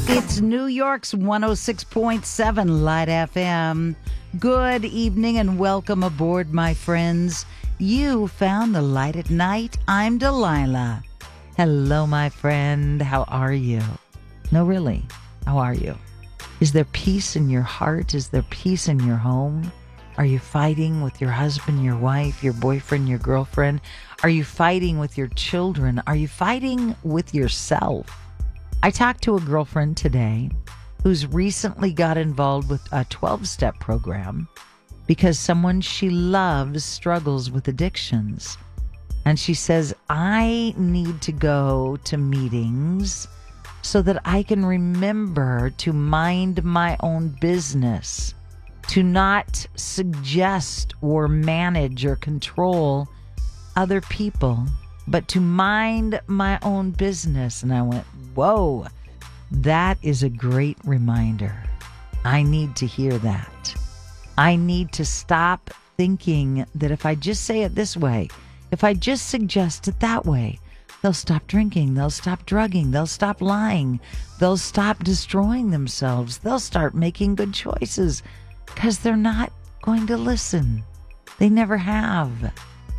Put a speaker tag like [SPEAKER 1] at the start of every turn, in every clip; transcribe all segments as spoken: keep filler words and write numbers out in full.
[SPEAKER 1] It's New York's one oh six point seven Light F M. Good evening and welcome aboard, my friends. You found the light at night. I'm Delilah. Hello, my friend. How are you? No, really. How are you? Is there peace in your heart? Is there peace in your home? Are you fighting with your husband, your wife, your boyfriend, your girlfriend? Are you fighting with your children? Are you fighting with yourself? I talked to a girlfriend today who's recently got involved with a twelve-step program because someone she loves struggles with addictions. And she says, I need to go to meetings so that I can remember to mind my own business, to not suggest or manage or control other people, but to mind my own business. And I went, whoa, that is a great reminder. I need to hear that. I need to stop thinking that if I just say it this way, if I just suggest it that way, they'll stop drinking, they'll stop drugging, they'll stop lying, they'll stop destroying themselves, they'll start making good choices because they're not going to listen. They never have.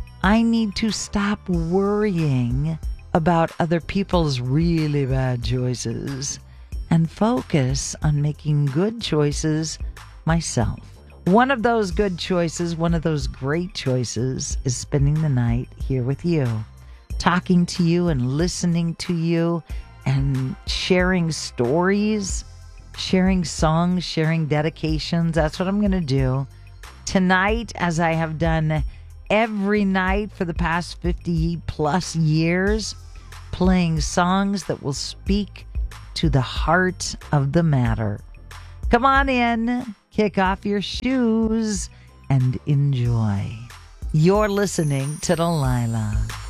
[SPEAKER 1] I need to stop worrying about other people's really bad choices and focus on making good choices myself. One of those good choices, one of those great choices is spending the night here with you, talking to you and listening to you and sharing stories, sharing songs, sharing dedications. That's what I'm going to do tonight, as I have done every night for the past fifty plus years, playing songs that will speak to the heart of the matter. Come on in, kick off your shoes, and enjoy. You're listening to Delilah.